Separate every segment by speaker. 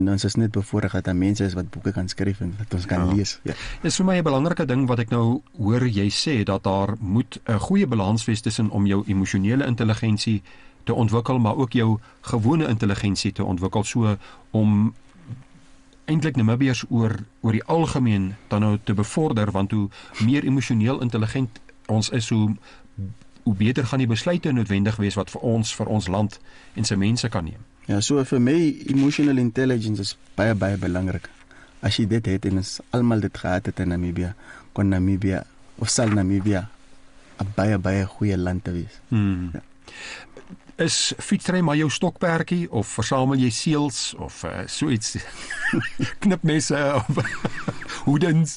Speaker 1: Ons is net bevoorreg dat daar mense is wat boeke kan skryf en wat ons kan lees. Ja.
Speaker 2: Dis vir my 'n belangrike ding wat ek nou hoor jy sê, dat daar moet 'n goeie balans wees tussen om jou emosionele intelligensie te ontwikkel, maar ook jou gewone intelligensie te ontwikkel, so om eintlik Namibiërs oor die algemeen dan nou te bevorder, want hoe meer emosioneel intelligent ons is, hoe beter gaan die besluite noodwendig wees wat vir ons land en sy mense kan neem.
Speaker 1: Ja, so vir my, emotional intelligence is baie belangrik. As jy dit het en ons almal dit gehad het in Namibië, kon Namibië, of sal Namibië 'n baie goeie land te wees. Ja.
Speaker 2: Is fietsry maar jou stokperdjie, of versamel jy seels, of so iets, knipmesse, of hoedens?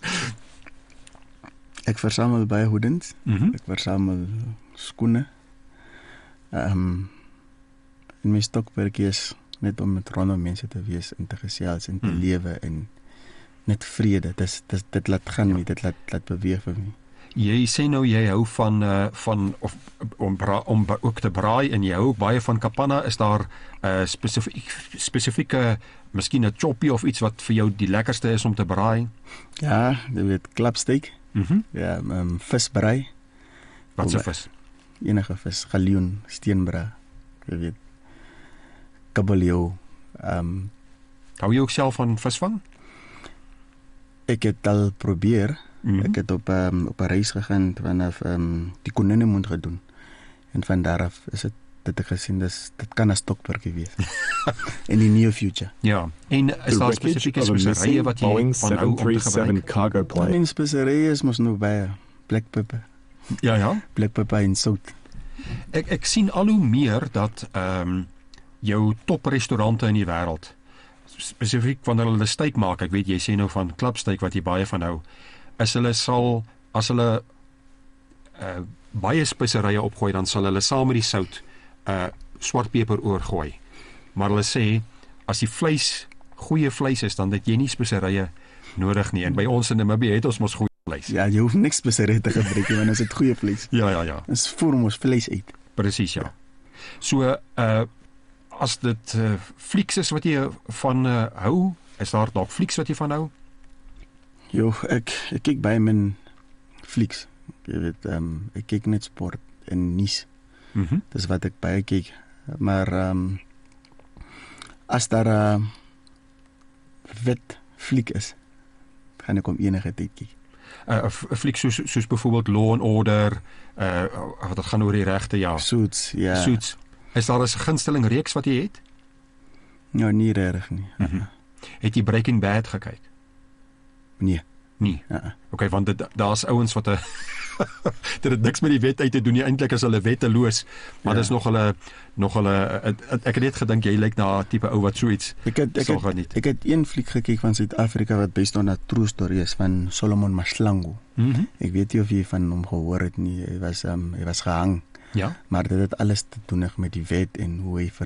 Speaker 1: Ek versamel baie hoedens, ek versamel skoene, en my stokperdjie is net om met rondom mense te wees, en te gesels, en te lewe, en net vrede, dit laat gaan nie, dit laat beweeg vir my.
Speaker 2: Jy sê nou jy hou van om ook te braai, en jy hou ook baie van kapanna. Is daar spesifieke, miskien 'n choppie of iets wat vir jou die lekkerste is om te braai?
Speaker 1: Ja, jy weet, klapsteak, ja, visbraai.
Speaker 2: Wat se vis?
Speaker 1: Enige vis, galjoen, steenbra, jy weet, kabeljou.
Speaker 2: Hou jy ook self van visvang?
Speaker 1: Ek het al probeer. Ek het op 'n reis gegaan vanaf die Koninnemond gedoen. En van daar af is dit ek gesien, dit kan 'n stokperdjie wees. In die near future.
Speaker 2: Ja, en is daar spesifieke speserye wat jy van hou om te gebruik?
Speaker 1: En speserye is mos nou baie, black pepper.
Speaker 2: Ja.
Speaker 1: Black pepper en sout.
Speaker 2: Ek sien al hoe meer dat jou toprestaurante in die wêreld, spesifiek wanneer hulle steak maak, ek weet jy sê nou van klapsteak wat jy baie van hou, as hulle baie speserye opgooi, dan sal hulle saam met die sout swartpeper oorgooi. Maar hulle sê, as die vleis goeie vleis is, dan het jy nie speserye nodig nie. En by ons in Namibië het ons mos goeie vleis.
Speaker 1: Ja, jy hoef niks speserye te gebruik, want ons het goeie vleis.
Speaker 2: Ja.
Speaker 1: Ons voer ons vleis uit.
Speaker 2: Presies, ja. So, as dit flieks is wat jy van hou, is daar dalk flieks wat jy van hou?
Speaker 1: Jo, ek kyk baie min flieks. Jy weet, ek kyk net sport en nuus. Dis wat ek baie kyk. Maar as daar 'n wit fliek is, gaan ek om enige tyd kyk.
Speaker 2: 'n fliek soos byvoorbeeld Law and Order, wat dit gaan oor die regte, ja.
Speaker 1: Suits, ja.
Speaker 2: Suits. Is daar 'n gunsteling reeks wat jy het?
Speaker 1: Nou, nie regtig nie.
Speaker 2: Het jy Breaking Bad gekyk?
Speaker 1: Nee.
Speaker 2: Okay, want daar's ouens wat dit het niks met die wet uit te doen nie, eintlik is hulle wetteloos, maar dis nog hulle ek het net gedink jy lyk na 'n tipe ou wat so iets
Speaker 1: ek het een fliek gekyk van Suid-Afrika wat based on 'n true story is, van Solomon Mahlangu. Ek weet nie of jy van hom gehoor het nie. Hy was gehang.
Speaker 2: Ja.
Speaker 1: Maar dit het alles te doen met die wet en hoe hy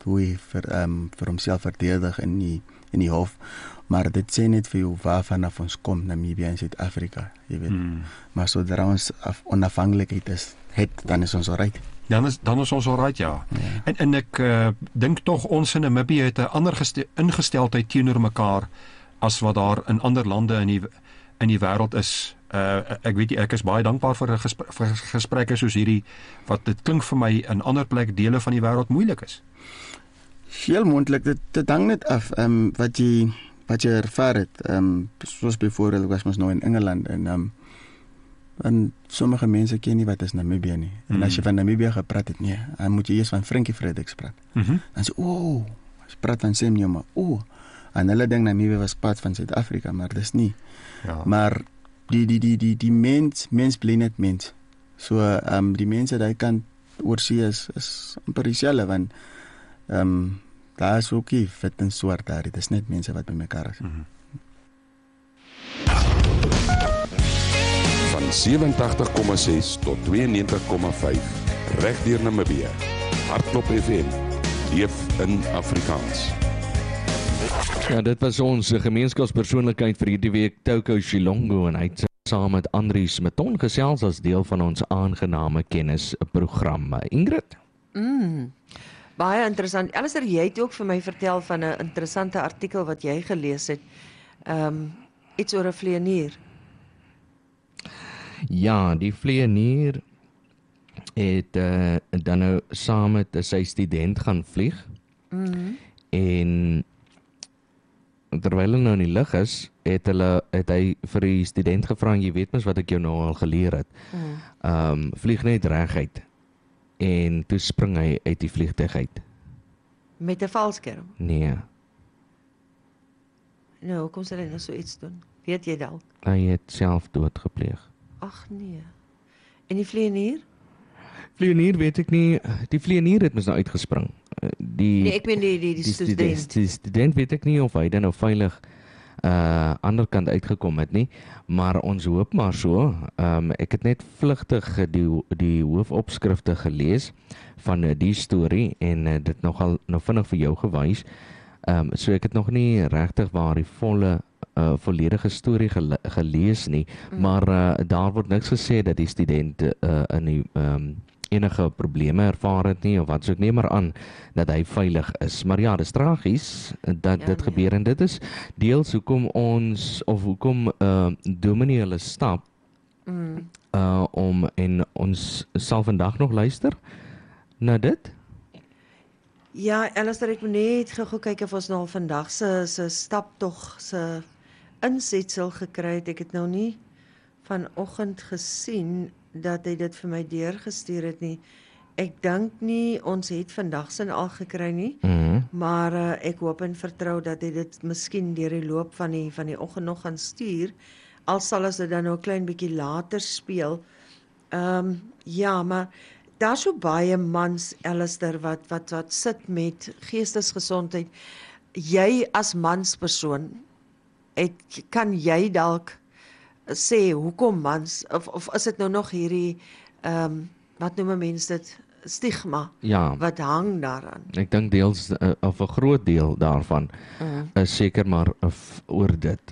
Speaker 1: vir homself verdedig in die hof. Maar dit sê net vir jou waarvan af ons kom, Namibië en Suid-Afrika, jy weet. Maar sodra ons onafhanklikheid is, dan is ons alright.
Speaker 2: Dan is ons alright, ja. En ek dink tog ons in Namibië het 'n ander ingesteldheid teenoor mekaar as wat daar in ander lande in die wêreld is. Ek weet nie, ek is baie dankbaar vir gesprekke soos hierdie, wat dit klink vir my in ander plek dele van die wêreld moeilik is.
Speaker 1: Heel moontlik, dit hang net af wat jy ervaar het. Soos byvoorbeeld, ek was mos nou in Engeland en sommige mense ken nie wat is Namibië nie. En as jy van Namibië gepraat het, nee, dan moet jy eers van Frankie Fredericks praat. Dan sê, as praat van Sam Nujoma, en hulle dink Namibië was part van Suid-Afrika, maar dis nie.
Speaker 2: Ja.
Speaker 1: Maar die mens bly net mens. So, die mense daai kant oorsee is amper dieselfde, want daar is ook nie wit en swart daar, dit is net mense wat by mekaar is.
Speaker 3: Van 87,6 tot 92,5 reg deur Namibië. Hardklop FM, leef in Afrikaans.
Speaker 4: Ja, dit was ons gemeenskapspersoonlikheid vir hierdie week, Toko Shilongo, en hy het saam met Andries Meton gesels as deel van ons aangename kennisprogram. Ingrid?
Speaker 5: Baie interessant. Alistair, jy het ook vir my vertel van 'n interessante artikel wat jy gelees het. Iets oor 'n vlieënier.
Speaker 4: Ja, die vlieënier het dan nou saam met sy student gaan vlieg. En terwyl hulle nou in die lug is, het hy vir die student gevra, jy weet mos wat ek jou nou al geleer het. Vlieg net reguit. En toe spring hy uit die vliegtuig uit.
Speaker 5: Met 'n valskerm.
Speaker 4: Nee,
Speaker 5: Nou, hoekom sal hy nou so iets doen? Weet jy dalk?
Speaker 4: hy het selfdood gepleeg.
Speaker 5: Ag nee. En die vlieënier?
Speaker 4: Vlieënier weet ek nie, die vlieënier het mos nou uitgespring.
Speaker 5: Nee, ek meen die student.
Speaker 4: Die student weet ek nie of hy dan nou veilig ander kant uitgekom het nie, maar ons hoop maar so. Ek het net vlugtig die hoofopskrifte gelees van die storie en dit nogal nou vinnig vir jou gewys. So ek het nog nie regtig waar die volledige storie gelees nie, maar daar word niks gesê dat die student in die enige probleme ervaar het nie, of wat so ek neem maar aan dat hy veilig is. Maar ja, dit is tragies dat dit gebeur en dit is deels hoekom Dominee hulle stap en ons sal vandag nog luister na dit.
Speaker 5: Ja, Alistair, ek moet net gou kyk of ons nou al vandag se staptog se insetsel gekry het. Ek het nou nie vanoggend gesien dat hy dit vir my deurgestuur het nie. Ek dink nie ons het vandag sin al gekry nie, maar ek hoop en vertrou dat hy dit miskien deur die loop van die oggend nog gaan stuur, al sal as dit dan nou 'n klein bietjie later speel. Ja, maar daar's so baie mans, Alistair, wat sit met geestesgesondheid. Jy as manspersoon, kan jy dalk sê hoekom mans, of is dit nou nog hierdie wat noem mense dit, stigma wat hang daaraan?
Speaker 4: Ek dink deels of 'n groot deel daarvan is seker maar oor dit.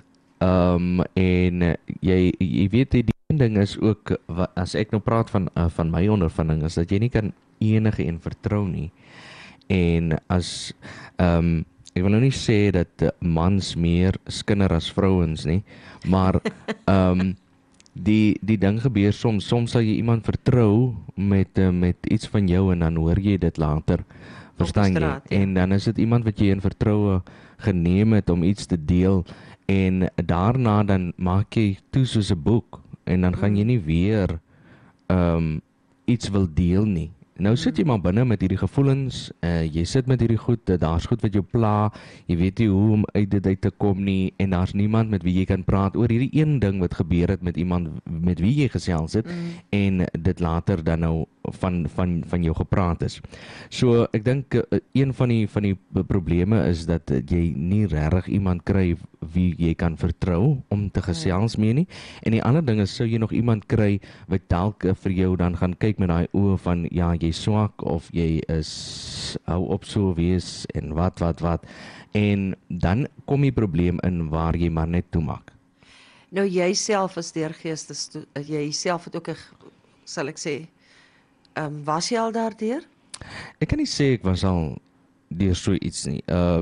Speaker 4: En jy weet die ding is ook, as ek nou praat van my ondervinding, is dat jy nie kan enige een vertrou nie. En as ek wil nou nie sê dat mans meer skinder as vrouens nie, maar die ding gebeur soms sal jy iemand vertrou met iets van jou en dan hoor jy dit later, verstaan jy? Ja. En dan is dit iemand wat jy in vertroue geneem het om iets te deel en daarna dan maak jy toe soos 'n boek en dan gaan jy nie weer iets wil deel nie. Nou sit jy maar binne met hierdie gevoelens, jy sit met hierdie goed, daar's goed wat jou pla, jy weet nie hoe om uit dit uit te kom nie, en daar's niemand met wie jy kan praat oor hierdie een ding wat gebeur het met iemand met wie jy gesels het, en dit later dan nou van jou gepraat is. So ek dink een van die probleme is dat jy nie regtig iemand kry wie jy kan vertrou om te gesels mee nie. En die ander ding is, sou jy nog iemand kry wat dalk vir jou dan gaan kyk met daai oë van ja, jy swak of jy is hou op so wees en wat en dan kom die probleem in waar jy maar net toemaak.
Speaker 5: Nou jy self is deur jy self het ook sal ek sê was jy al daardeur?
Speaker 4: Ek kan nie sê ek was al deur so iets nie.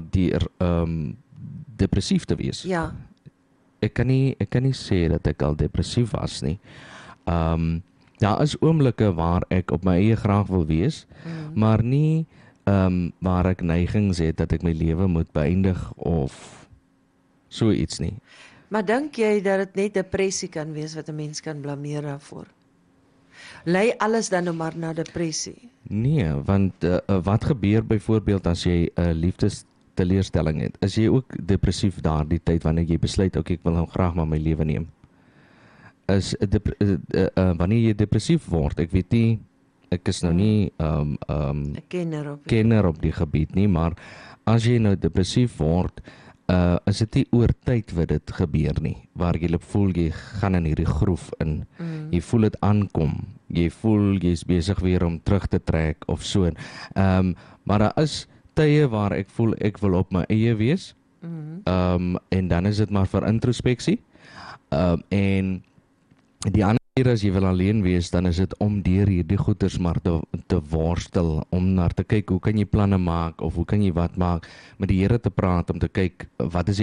Speaker 4: Depressief te wees.
Speaker 5: Ja.
Speaker 4: Ek kan nie sê dat ek al depressief was nie. Daar is oomblikke waar ek op my eie graag wil wees, maar nie waar ek neigings het dat ek my lewe moet beëindig of so iets nie.
Speaker 5: Maar dink jy dat dit net depressie kan wees wat 'n mens kan blameer daarvoor? Lei alles dan nou maar na depressie?
Speaker 4: Nee, want wat gebeur byvoorbeeld as jy 'n liefdesteleurstelling het? Is jy ook depressief daardie tyd wanneer jy besluit ek wil nou graag maar my lewe neem? Is wanneer jy depressief word, ek weet nie, ek is nou nie 'n kenner op die gebied nie, maar as jy nou depressief word, is dit nie oor tyd wat dit gebeur nie, waar jy voel jy gaan in hierdie groef in, jy voel dit aankom, jy voel jy is besig weer om terug te trek of so, maar daar is tye waar ek voel ek wil op my eie wees, en dan is dit maar vir introspeksie, en die ander keer as jy wil alleen wees, dan is dit om deur hierdie goeters maar te worstel, om na te kyk hoe kan jy planne maak of hoe kan jy wat maak, met die Here te praat om te kyk wat is die